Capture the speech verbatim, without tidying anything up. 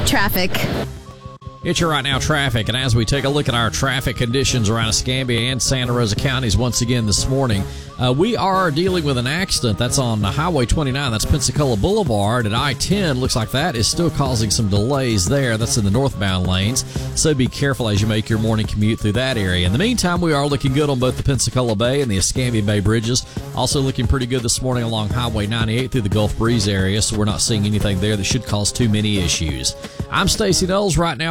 traffic. It's your right now traffic, and as we take a look at our traffic conditions around Escambia and Santa Rosa counties once again this morning, uh, we are dealing with an accident that's on Highway twenty-nine. That's Pensacola Boulevard at I ten. Looks like that is still causing some delays there. That's in the northbound lanes, so be careful as you make your morning commute through that area. In the meantime, we are looking good on both the Pensacola Bay and the Escambia Bay bridges. Also looking pretty good this morning along Highway ninety-eight through the Gulf Breeze area, so we're not seeing anything there that should cause too many issues. I'm Stacey Knowles right now.